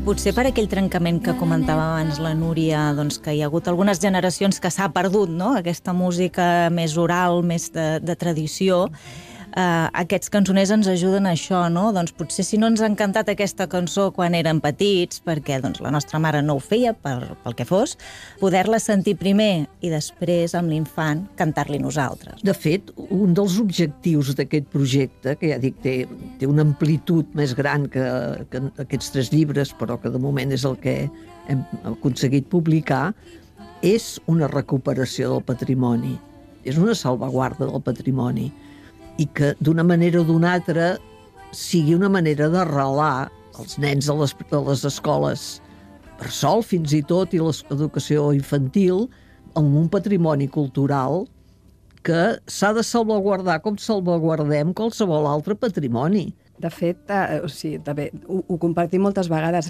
Potser per aquell trencament que comentava abans la Núria, doncs que hi ha hagut algunes generacions que s'ha perdut, no? Aquesta música més oral, més de tradició. Aquests cançoners ens ajuden a això, no? Doncs potser si no ens ha encantat aquesta cançó quan érem petits, perquè doncs, la nostra mare no ho feia pel que fos, poder-la sentir primer i després, amb l'infant, cantar-li nosaltres. De fet, un dels objectius d'aquest projecte, que ja dic, té una amplitud més gran que aquests 3 llibres, però que de moment és el que hem aconseguit publicar, és una recuperació del patrimoni, és una salvaguarda del patrimoni, i que d'una manera o d'una altra sigui una manera d'arrelar els nens a les escoles bressol fins i tot i l'educació infantil amb un patrimoni cultural que s'ha de salvaguardar com salvaguardem qualsevol altre patrimoni. De fet, també, ho compartim moltes vegades,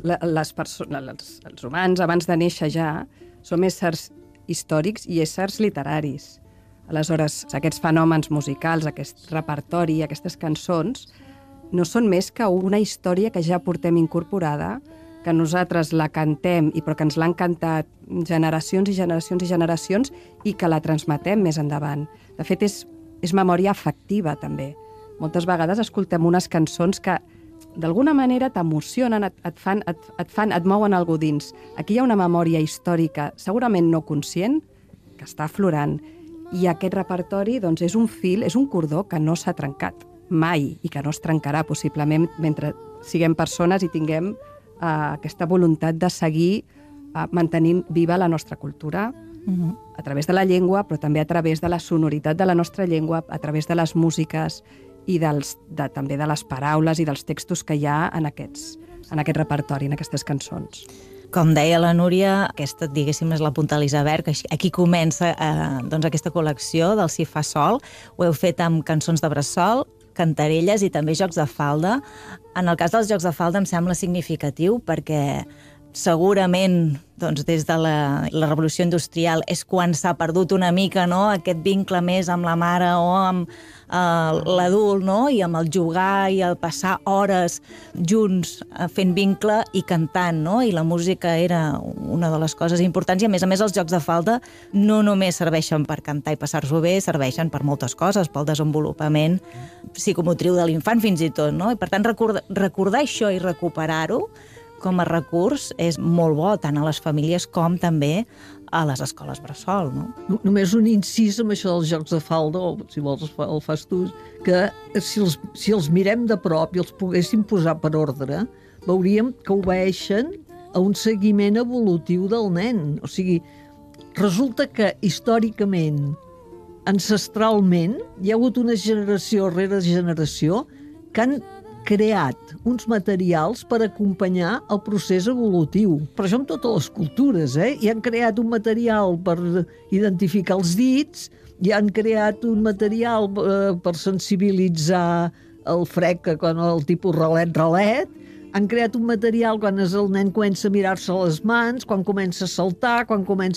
els humans abans de néixer ja som éssers històrics i éssers literaris. Aleshores, aquests fenòmens musicals, aquest repertori, aquestes cançons, no són més que una història que ja portem incorporada, que nosaltres la cantem, però que ens l'han cantat generacions i generacions i generacions i que la transmetem més endavant. De fet, és memòria afectiva, també. Moltes vegades escoltem unes cançons que d'alguna manera t'emocionen, et mouen algú dins. Aquí hi ha una memòria històrica, segurament no conscient, que està aflorant. I aquest repertori doncs, és un fil, és un cordó que no s'ha trencat mai i que no es trencarà possiblement mentre siguem persones i tinguem aquesta voluntat de seguir mantenint viva la nostra cultura a través de la llengua, però també a través de la sonoritat de la nostra llengua, a través de les músiques i també de les paraules i dels textos que hi ha en aquest repertori, en aquestes cançons. Com deia la Núria, aquesta, diguéssim, és la punta de l'iceberg. Aquí comença doncs, aquesta col·lecció del Si fa sol. Ho heu fet amb cançons de bressol, cantarelles i també jocs de falda. En el cas dels jocs de falda em sembla significatiu perquè segurament doncs, des de la revolució industrial és quan s'ha perdut una mica, no?, aquest vincle més amb la mare o amb l'adult, no?, i amb el jugar i el passar hores junts fent vincle i cantant, no?, i la música era una de les coses importants i a més els jocs de falda no només serveixen per cantar i passar-s'ho bé, serveixen per moltes coses, pel desenvolupament psicomotriu de l'infant fins i tot, no? I per tant recordar això i recuperar-ho com a recurs és molt bo, tant a les famílies com també a les escoles bressol, no? Només un incís amb això dels jocs de falda, o si vols el fas tu, que si els mirem de prop i els poguéssim posar per ordre, veuríem que obeeixen a un seguiment evolutiu del nen. O sigui, resulta que històricament, ancestralment, hi ha hagut una generació rere generació que han creat uns materials per acompanyar el procés evolutiu. Per això amb totes les cultures, i han creat un material per identificar els dits, i han creat un material per sensibilitzar el frec, quan el tipus relet, han creat un material quan el nen comença a mirar-se les mans, quan comença a saltar, quan comença